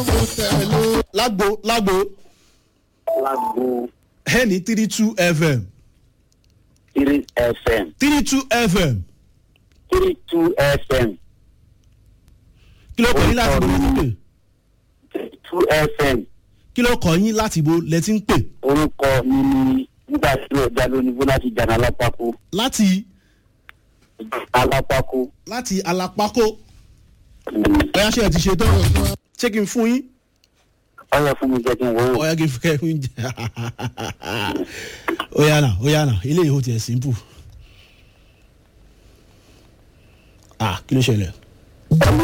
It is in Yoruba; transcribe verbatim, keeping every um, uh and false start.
lágbo lágbo. lágbo. ẹni three two fm. three fm. three two fm. three two fm. kí ló kọ yín láti bo lẹ́tí ń pè. three two fm. kí ló kọ yín láti bo lẹ́tí ń pè. orúkọ mi ni nígbà tí ó já lónìí bó láti jàǹdà alápákó. láti alápákó. láti alápákó. ọ̀yá ṣe ẹ̀ ti ṣe tán ṣé kí n fún yín. ọyọ fún mi jẹ́ kí n wò ó. ọ̀yá kí n fún kẹ́ ń jẹ. ọ̀yá náà ọ̀yá náà ilé ìhò tiẹ̀ simple. ah kí ló ṣẹlẹ̀.